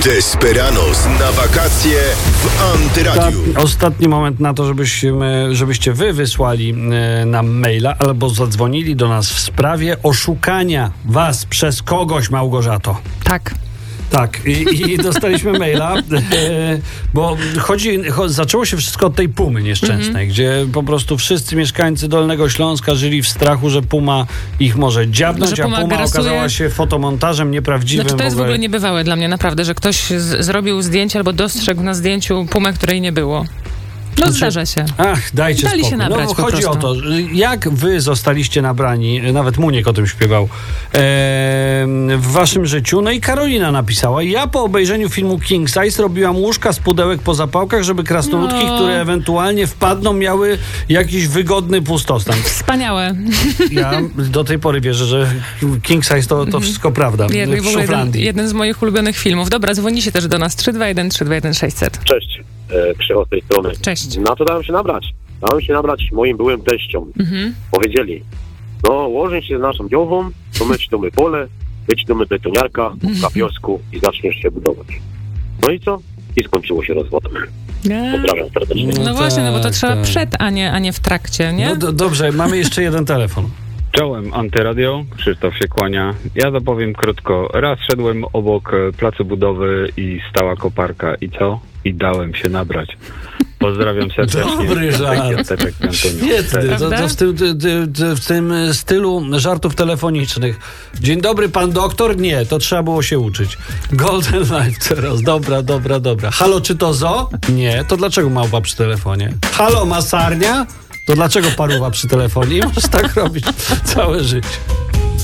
Desperados na wakacje w Antyradiu. Ostatni moment na to, żebyście wy wysłali nam maila albo zadzwonili do nas w sprawie oszukania was przez kogoś, Małgorzato. Tak, i dostaliśmy maila, bo zaczęło się wszystko od tej pumy nieszczęsnej, gdzie po prostu wszyscy mieszkańcy Dolnego Śląska żyli w strachu, że puma ich może dziabnąć, a puma okazała się fotomontażem nieprawdziwym. Znaczy, to jest w ogóle niebywałe dla mnie, naprawdę, że ktoś zrobił zdjęcie albo dostrzegł na zdjęciu pumę, której nie było. Zdarza się. Dajcie Dali spokój. się nabrać, chodzi o to, jak wy zostaliście nabrani, nawet Muniek o tym śpiewał, w waszym życiu. No i Karolina napisała: ja po obejrzeniu filmu King Size robiłam łóżka z pudełek po zapałkach, żeby krasnoludki, które ewentualnie wpadną, miały jakiś wygodny pustostan. Wspaniałe. Ja do tej pory wierzę, że King Size to wszystko prawda. W Szuflandii. Jeden z moich ulubionych filmów. Dobra, dzwonicie też do nas 321 321 600. Cześć, Krzycho z tej strony. Cześć. Na to dałem się nabrać moim byłym teściom. Powiedzieli: no łożyń się z naszą dziową, to my ci domy pole, my ci domy betoniarka, na wiosku i zaczniesz się budować. No i co? I skończyło się rozwodem. Pozdrawiam serdecznie. No właśnie, bo to trzeba przed, a nie w trakcie, nie? No dobrze, mamy jeszcze jeden telefon. Czołem, Antyradio, Krzysztof się kłania. Ja dopowiem krótko. Raz szedłem obok placu budowy i stała koparka. I co? I dałem się nabrać. Pozdrawiam serdecznie. Dobry żart. Świetny. To w tym stylu żartów telefonicznych. Dzień dobry, pan doktor? Nie, to trzeba było się uczyć. Golden Life teraz. Dobra. Halo, czy to zo? Nie. To dlaczego małpa przy telefonie? Halo, masarnia? To dlaczego paruwa przy telefonie? I możesz tak robić całe życie.